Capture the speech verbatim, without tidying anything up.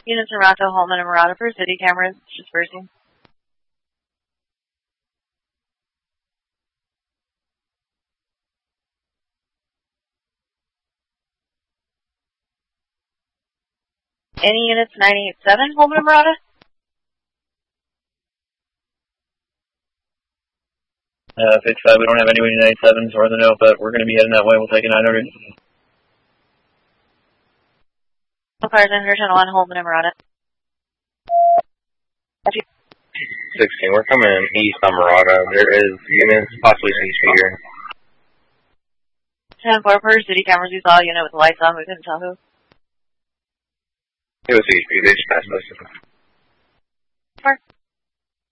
Units Toronto, Holman, and Murata for city cameras dispersing. Any units nine eight seven, Holman and Murata? Uh, fix five, we don't have anybody nine eight sevens or the note, but we're going to be heading that way. We'll take a nine hundred. Cars in Channel one, Holman and Murata. sixteen, we're coming east on Murata. There is units, possibly C H P here. ten four per city cameras, we saw a unit with the lights on, we couldn't tell who. It was C H P, they just passed us. Park.